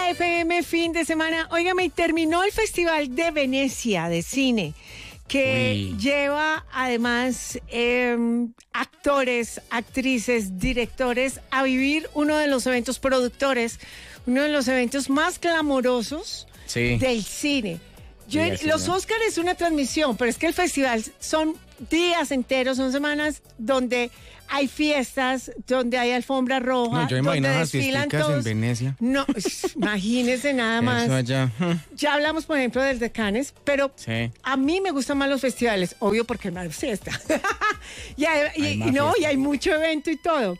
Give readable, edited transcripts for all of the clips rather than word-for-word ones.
la FM fin de semana. Óigame, terminó el Festival de Venecia de cine, que lleva además actores, actrices, directores a vivir uno de los eventos productores, uno de los eventos más clamorosos del cine. Los Óscar es una transmisión, pero es que el festival son días enteros, son semanas donde hay fiestas, donde hay alfombra roja, yo donde imagino desfilan todos. en Venecia. No, imagínese nada más. Eso allá. Ya hablamos, por ejemplo, del de Cannes, pero a mí me gustan más los festivales, obvio porque hay más fiesta. y hay mucho evento y todo.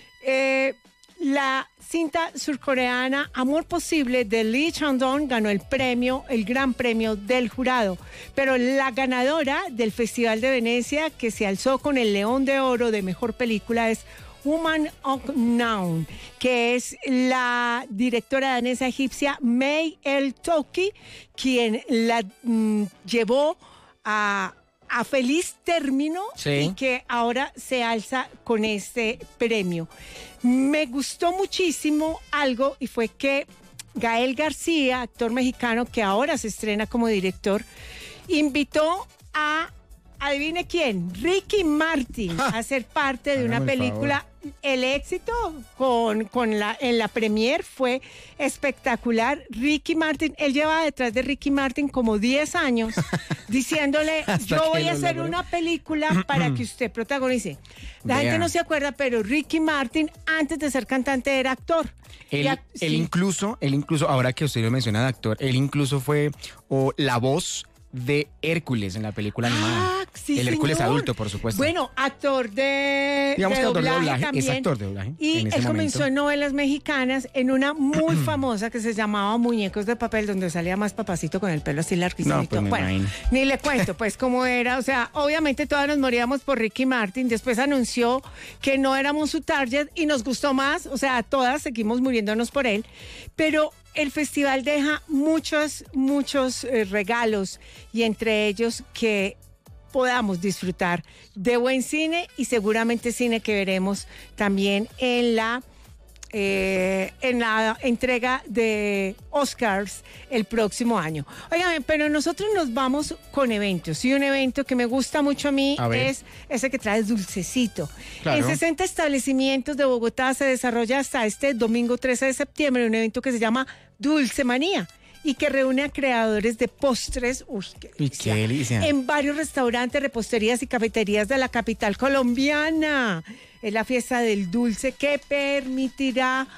La cinta surcoreana Amor Posible de Lee Chang-dong ganó el gran premio del jurado. Pero la ganadora del Festival de Venecia, que se alzó con el León de Oro de Mejor Película, es Woman Unknown, que es la directora danesa egipcia May El-Toukhy, quien la llevó a feliz término y que ahora se alza con este premio. Me gustó muchísimo algo y fue que Gael García, actor mexicano que ahora se estrena como director, invitó a, adivine quién, Ricky Martin a ser parte de una película. El éxito en la premier fue espectacular. Ricky Martin, él lleva detrás de Ricky Martin como 10 años diciéndole, yo voy a hacer una película para que usted protagonice. La gente no se acuerda, pero Ricky Martin, antes de ser cantante, era actor. Él incluso, ahora que usted lo menciona de actor, él incluso fue la voz de Hércules en la película animada. El Hércules adulto, por supuesto. Bueno, actor de doblaje también. Es actor de doblaje. Y él comenzó en novelas mexicanas, en una muy famosa que se llamaba Muñecos de Papel, donde salía más papacito con el pelo así larguísimo. Bueno, ni le cuento pues cómo era. O sea, obviamente todas nos moríamos por Ricky Martin. Después anunció que no éramos su target y nos gustó más. O sea, todas seguimos muriéndonos por él. Pero el festival deja muchos regalos, y entre ellos que podamos disfrutar de buen cine y seguramente cine que veremos también en la entrega de Oscars el próximo año. Oigan, pero nosotros nos vamos con eventos, y un evento que me gusta mucho a mí es ese que trae Dulcecito. Claro. En 60 establecimientos de Bogotá se desarrolla hasta este domingo 13 de septiembre un evento que se llama Dulce Manía, y que reúne a creadores de postres, qué delicia, en varios restaurantes, reposterías y cafeterías de la capital colombiana. Es la fiesta del dulce que permitirá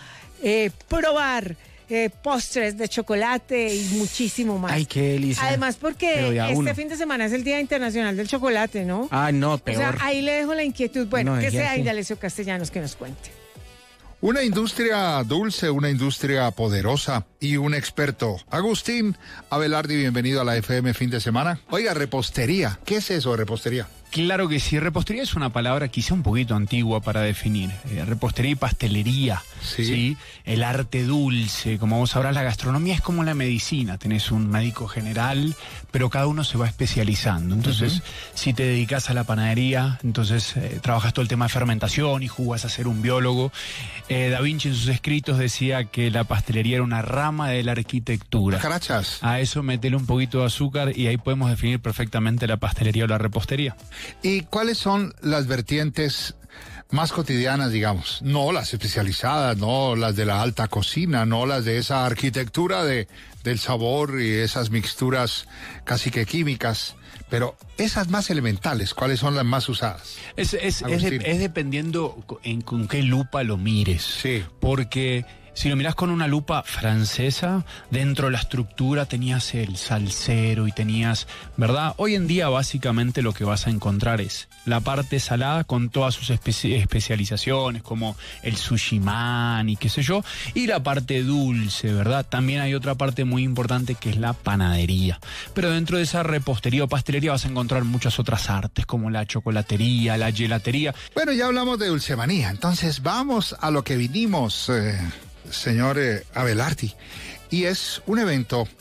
probar postres de chocolate y muchísimo más. ¡Ay, qué delicia! Además, porque este fin de semana es el Día Internacional del Chocolate, ¿no? Ah, no, peor. O sea, ahí le dejo la inquietud. Bueno, que sea Indalecio Castellanos que nos cuente. Una industria dulce, una industria poderosa y un experto. Agustín Abelardi, bienvenido a la FM fin de semana. Oiga, repostería. ¿Qué es eso de repostería? Claro que sí, repostería es una palabra quizá un poquito antigua para definir. Repostería y pastelería, ¿sí? El arte dulce, como vos sabrás, la gastronomía es como la medicina. Tenés un médico general, pero cada uno se va especializando. Entonces, si te dedicas a la panadería, entonces trabajas todo el tema de fermentación y jugás a ser un biólogo. Da Vinci en sus escritos decía que la pastelería era una rama de la arquitectura. Carachas. A eso metele un poquito de azúcar y ahí podemos definir perfectamente la pastelería o la repostería. ¿Y cuáles son las vertientes más cotidianas, digamos? No las especializadas, no las de la alta cocina, no las de esa arquitectura del sabor y esas mixturas casi que químicas, pero esas más elementales, ¿cuáles son las más usadas? Es dependiendo con qué lupa lo mires. Sí. Porque si lo mirás con una lupa francesa, dentro de la estructura tenías el salsero y tenías, ¿verdad? Hoy en día básicamente lo que vas a encontrar es la parte salada con todas sus especializaciones, como el sushiman y qué sé yo, y la parte dulce, ¿verdad? También hay otra parte muy importante que es la panadería. Pero dentro de esa repostería o pastelería vas a encontrar muchas otras artes, como la chocolatería, la gelatería. Bueno, ya hablamos de dulcemanía, entonces vamos a lo que vinimos, señor Abelardi, y es un evento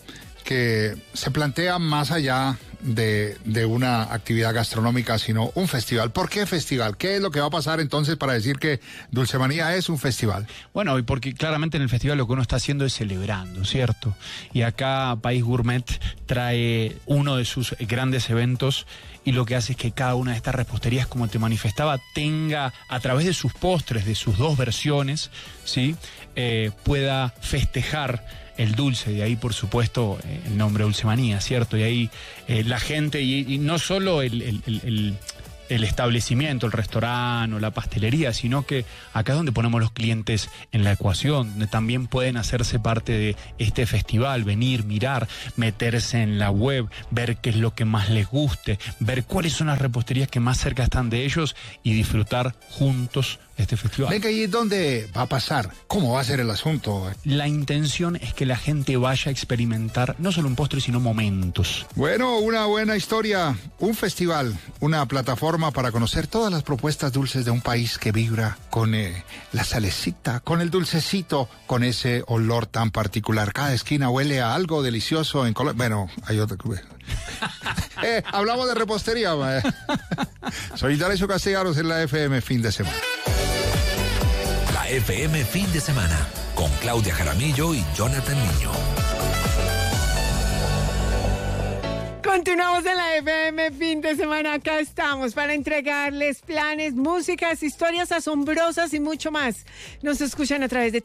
que se plantea más allá de una actividad gastronómica, sino un festival. ¿Por qué festival? ¿Qué es lo que va a pasar entonces para decir que Dulcemanía es un festival? Bueno, y porque claramente en el festival lo que uno está haciendo es celebrando, ¿cierto? Y acá País Gourmet trae uno de sus grandes eventos y lo que hace es que cada una de estas reposterías, como te manifestaba, tenga a través de sus postres, de sus dos versiones, ¿sí? Pueda festejar el dulce, de ahí por supuesto el nombre Dulcemanía, ¿cierto? Y ahí la gente, y no solo el establecimiento, el restaurante o la pastelería, sino que acá es donde ponemos los clientes en la ecuación, donde también pueden hacerse parte de este festival, venir, mirar, meterse en la web, ver qué es lo que más les guste, ver cuáles son las reposterías que más cerca están de ellos y disfrutar juntos este festival. Venga, ¿y dónde va a pasar? ¿Cómo va a ser el asunto? La intención es que la gente vaya a experimentar no solo un postre, sino momentos. Bueno, una buena historia, un festival, una plataforma para conocer todas las propuestas dulces de un país que vibra con la salecita, con el dulcecito, con ese olor tan particular. Cada esquina huele a algo delicioso en Colombia. Bueno, hay otra. Hablamos de repostería. Soy D'Alessio Castellanos en la FM Fin de Semana. La FM Fin de Semana con Claudia Jaramillo y Jonathan Niño. Continuamos en la FM Fin de Semana. Acá estamos para entregarles planes, músicas, historias asombrosas y mucho más. Nos escuchan a través de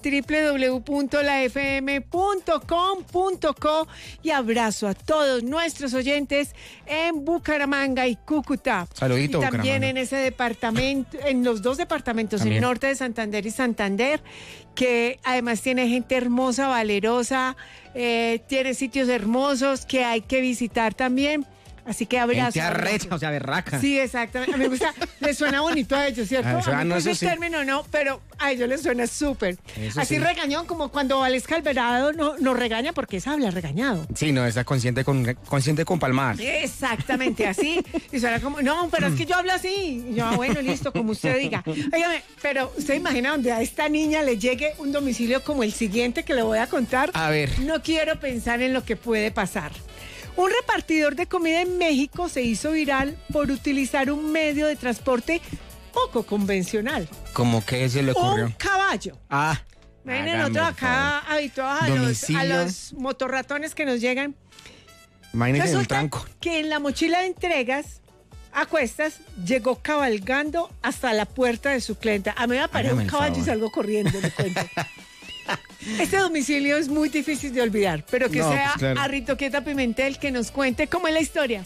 www.lafm.com.co y abrazo a todos nuestros oyentes en Bucaramanga y Cúcuta. Saludito, y también Bucaramanga. en ese departamento, en los dos departamentos, También. el norte de Santander y Santander, que además tiene gente hermosa, valerosa, tiene sitios hermosos que hay que visitar también. Así que abrazo. Gente arrecha, o sea, berraca. Sí, exactamente. A mí me gusta, les suena bonito a ellos, ¿cierto? Ah, A mí no, pues eso el sí. término no, pero a ellos les suena súper. Eso Así sí. regañón, como cuando Valesca Alvarado nos regaña porque habla regañado. Sí, no, está consciente con palmadas. Exactamente, así. Y suena como, no, pero es que yo hablo así. Y yo, bueno, listo, como usted diga. Óigame, pero usted imagina donde a esta niña le llegue un domicilio como el siguiente que le voy a contar. A ver. No quiero pensar en lo que puede pasar. Un repartidor de comida en México se hizo viral por utilizar un medio de transporte poco convencional. ¿Cómo que se le ocurrió? Un caballo. Ah. Miren hágame nosotros el acá favor. habituados a Domicilio. los motorratones que nos llegan. Imagínese un Resulta tranco. que en la mochila de entregas a cuestas llegó cabalgando hasta la puerta de su clienta. A mí me aparece Hágame un el caballo y favor. salgo corriendo, le cuento. Este domicilio es muy difícil de olvidar, pero que No, sea pues claro. a Rito Quieta Pimentel que nos cuente cómo es la historia.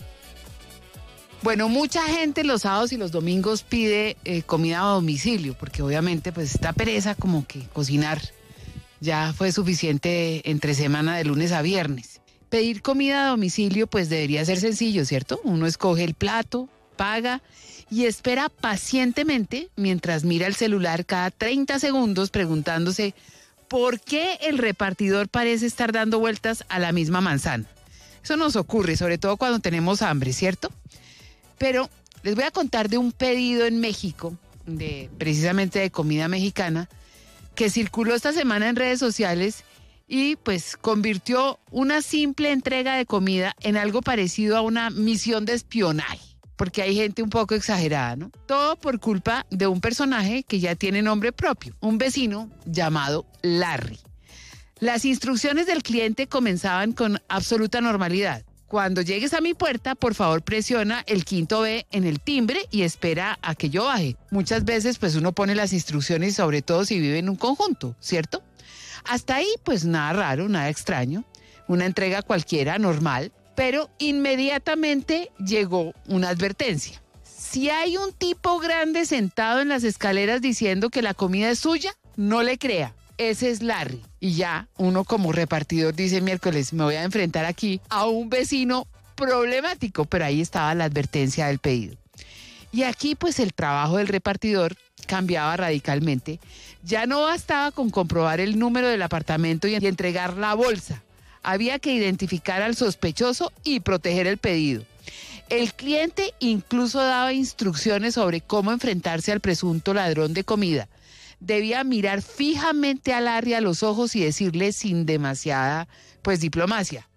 Bueno, mucha gente los sábados y los domingos pide comida a domicilio, porque obviamente pues esta pereza como que cocinar ya fue suficiente entre semana de lunes a viernes. Pedir comida a domicilio pues debería ser sencillo, ¿cierto? Uno escoge el plato, paga y espera pacientemente mientras mira el celular cada 30 segundos preguntándose ¿por qué el repartidor parece estar dando vueltas a la misma manzana? Eso nos ocurre, sobre todo cuando tenemos hambre, ¿cierto? Pero les voy a contar de un pedido en México, precisamente de comida mexicana, que circuló esta semana en redes sociales y pues convirtió una simple entrega de comida en algo parecido a una misión de espionaje, porque hay gente un poco exagerada, ¿no? Todo por culpa de un personaje que ya tiene nombre propio, un vecino llamado Larry. Las instrucciones del cliente comenzaban con absoluta normalidad. Cuando llegues a mi puerta, por favor presiona el quinto B en el timbre y espera a que yo baje. Muchas veces pues uno pone las instrucciones, sobre todo si vive en un conjunto, ¿cierto? Hasta ahí pues nada raro, nada extraño, una entrega cualquiera, normal, pero inmediatamente llegó una advertencia. Si hay un tipo grande sentado en las escaleras diciendo que la comida es suya, no le crea. Ese es Larry. Y ya uno como repartidor dice miércoles, me voy a enfrentar aquí a un vecino problemático, pero ahí estaba la advertencia del pedido. Y aquí pues el trabajo del repartidor cambiaba radicalmente. Ya no bastaba con comprobar el número del apartamento y entregar la bolsa. Había que identificar al sospechoso y proteger el pedido. El cliente incluso daba instrucciones sobre cómo enfrentarse al presunto ladrón de comida. Debía mirar fijamente a Larry a los ojos y decirle sin demasiada, pues, diplomacia: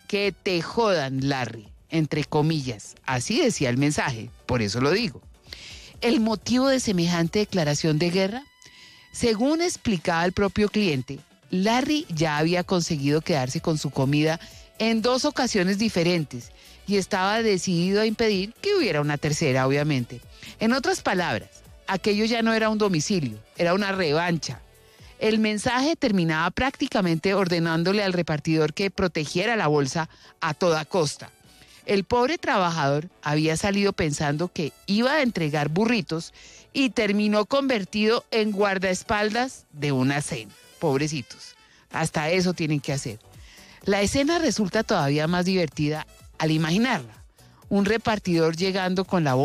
Que te jodan, Larry, entre comillas. Así decía el mensaje, por eso lo digo. ¿El motivo de semejante declaración de guerra? Según explicaba el propio cliente, Larry ya había conseguido quedarse con su comida en 2 ocasiones diferentes y estaba decidido a impedir que hubiera una tercera, obviamente. En otras palabras, aquello ya no era un domicilio, era una revancha. El mensaje terminaba prácticamente ordenándole al repartidor que protegiera la bolsa a toda costa. El pobre trabajador había salido pensando que iba a entregar burritos y terminó convertido en guardaespaldas de una cena. Pobrecitos, hasta eso tienen que hacer. La escena resulta todavía más divertida al imaginarla. Un repartidor llegando con la